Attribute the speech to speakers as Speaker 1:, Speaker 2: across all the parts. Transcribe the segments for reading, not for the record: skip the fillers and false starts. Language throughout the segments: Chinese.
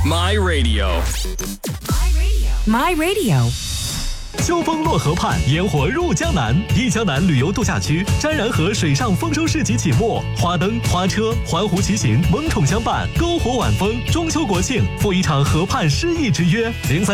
Speaker 1: My Radio.
Speaker 2: My Radio。
Speaker 3: 秋风落河畔，烟火入江南。忆江南旅游度假区沾然河水上丰收市集启幕，花灯、花车、环湖骑行萌宠相伴，篝火晚风。中秋国庆赴一场河畔诗意之约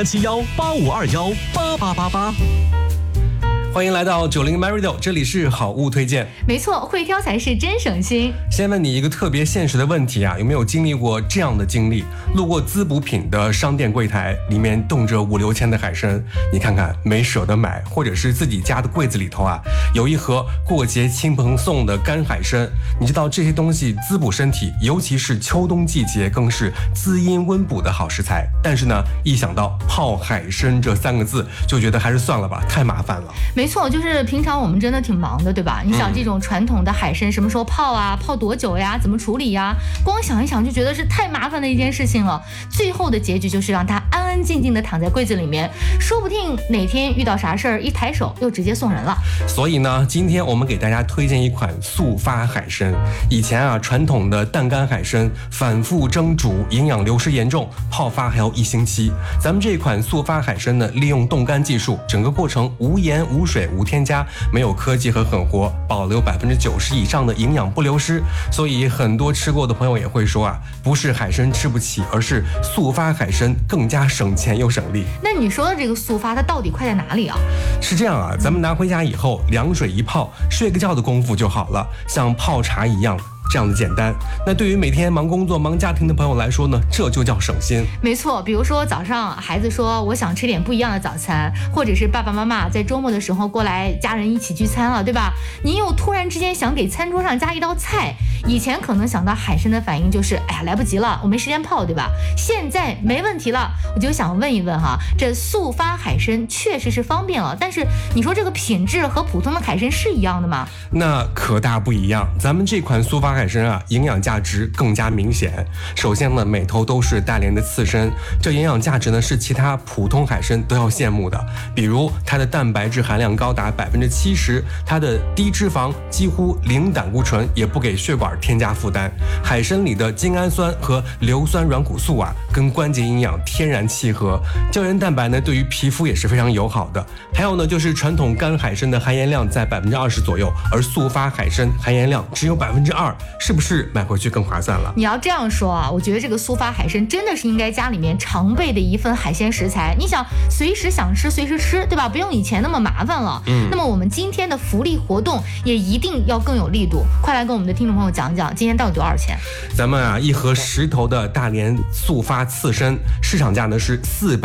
Speaker 3: ，037185218888。
Speaker 4: 欢迎来到90 My Radio， 这里是好物推荐。
Speaker 5: 没错，会挑才是真省心。
Speaker 4: 先问你一个特别现实的问题啊，有没有经历过这样的经历？路过滋补品的商店柜台，里面冻着5、6千的海参，你看看没舍得买，或者是自己家的柜子里头啊，有一盒过节亲朋送的干海参。你知道这些东西滋补身体，尤其是秋冬季节，更是滋阴温补的好食材。但是呢，一想到泡海参这3个字，就觉得还是算了吧，太麻烦了。
Speaker 5: 没错，就是平常我们真的挺忙的，对吧？你想这种传统的海参什么时候泡啊？泡多久呀？怎么处理呀？光想一想就觉得是太麻烦的一件事情了。最后的结局就是让它安安静静的躺在柜子里面，说不定哪天遇到啥事儿，一抬手又直接送人了。
Speaker 4: 所以呢，今天我们给大家推荐一款速发海参。以前啊，传统的淡干海参反复蒸煮，营养流失严重，泡发还要1星期。咱们这款速发海参呢，利用冻干技术，整个过程无盐无水无添加，没有科技和狠活，保留90%以上的营养不流失。所以很多吃过的朋友也会说啊，不是海参吃不起，而是速发海参更加省钱又省力。
Speaker 5: 那你说的这个速发，它到底快在哪里啊？
Speaker 4: 是这样啊，咱们拿回家以后，凉水一泡，睡个觉的功夫就好了，像泡茶一样。这样的简单，那对于每天忙工作忙家庭的朋友来说呢，这就叫省心。
Speaker 5: 没错，比如说早上孩子说我想吃点不一样的早餐，或者是爸爸妈妈在周末的时候过来家人一起聚餐了，对吧？您又突然之间想给餐桌上加一道菜，以前可能想到海参的反应就是哎呀来不及了，我没时间泡，对吧？现在没问题了，我就想问一问哈，这速发海参确实是方便了，但是你说这个品质和普通的海参是一样的吗？
Speaker 4: 那可大不一样，咱们这款速发海参啊，营养价值更加明显。首先呢，每头都是大连的刺参，这营养价值呢是其他普通海参都要羡慕的。比如它的蛋白质含量高达70%，它的低脂肪，几乎零胆固醇，也不给血管添加负担。海参里的精氨酸和硫酸软骨素啊，跟关节营养天然契合。胶原蛋白呢，对于皮肤也是非常友好的。还有呢，就是传统干海参的含盐量在20%左右，而速发海参含盐量只有2%，是不是买回去更划算了？
Speaker 5: 你要这样说啊，我觉得这个速发海参真的是应该家里面常备的一份海鲜食材。你想随时想吃随时吃，对吧？不用以前那么麻烦了。那么我们今天的福利活动也一定要更有力度，快来跟我们的听众朋友讲讲，今天到底多少钱？
Speaker 4: 咱们啊，一盒10头的大连速发刺参，市场价呢是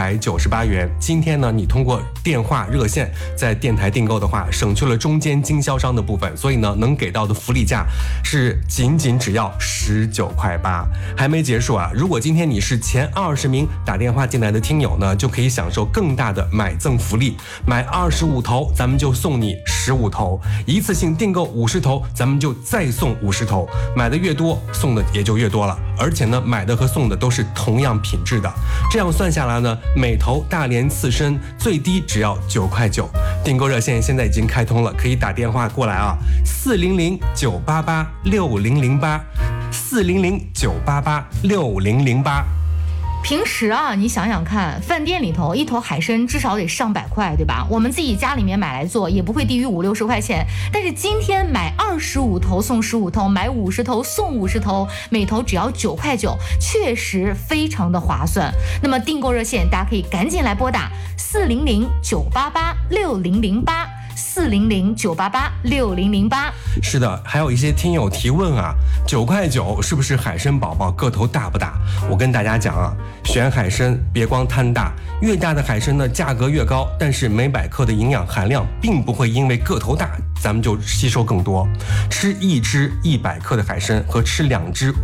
Speaker 4: 498元。今天呢，你通过电话热线在电台订购的话，省去了中间经销商的部分，所以呢，能给到的福利价是仅只要19.8块。还没结束啊！如果今天你是前20名打电话进来的听友呢，就可以享受更大的买赠福利，买25头，咱们就送你15头，一次性订购50头，咱们就再送50头，买的越多，送的也就越多了。而且呢，买的和送的都是同样品质的，这样算下来呢，每头大连刺参最低只要9.9块。订购热线现在已经开通了，可以打电话过来啊，400-988-6008，400-988-6008。
Speaker 5: 平时啊，你想想看，饭店里头一头海参至少得上百块，对吧？我们自己家里面买来做，也不会低于50、60块钱。但是今天买25头送15头，买50头送50头，每头只要9.9块，确实非常的划算。那么订购热线，大家可以赶紧来拨打400-988-6008，400-988-6008。
Speaker 4: 是的，还有一些听友提问啊，9.9块是不是海参宝宝个头大不大？我跟大家讲啊，选海参别光贪大，越大的海参呢价格越高，但是每百克的营养含量并不会因为个头大咱们就吸收更多。吃1只100克的海参和吃2只